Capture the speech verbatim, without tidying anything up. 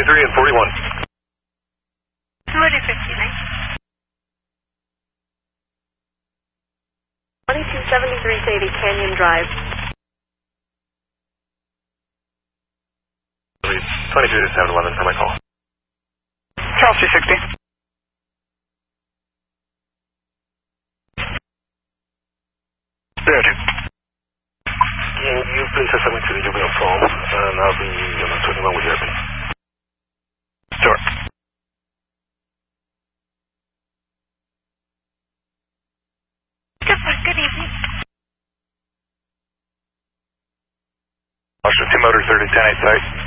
seventy-three and forty-one. two fifty-nine. twenty-two seventy-three to eighty Canyon Drive. twenty-two to seven eleven for my call. Chelsea sixty. Roger. Yeah, you Princess seventy-two, you'll be on phone, and I'll be on twenty-one with you. Sure. Good evening. Washington two motor thirty ten eight site.